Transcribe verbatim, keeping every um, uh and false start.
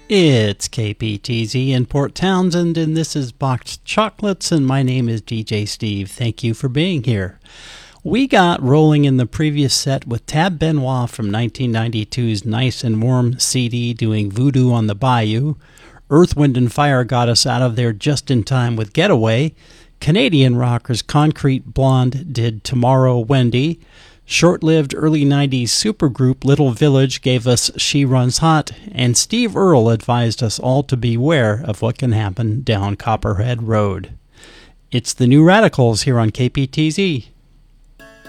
It's K P T Z in Port Townsend, and this is Boxed Chocolates, and my name is D J Steve. Thank you for being here. We got rolling in the previous set with Tab Benoit from nineteen ninety-two's Nice and Warm C D doing Voodoo on the Bayou. Earth, Wind and Fire got us out of there just in time with Getaway. Canadian rockers Concrete Blonde did Tomorrow Wendy. Short-lived early nineties supergroup Little Village gave us She Runs Hot, and Steve Earle advised us all to beware of what can happen down Copperhead Road. It's the New Radicals here on K P T Z.